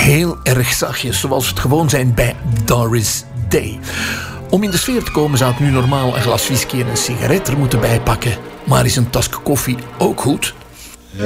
heel erg zachtjes, zoals we het gewoon zijn bij Doris Day. Om in de sfeer te komen zou ik nu normaal een glas whisky en een sigaret er moeten bijpakken. Maar is een tas koffie ook goed?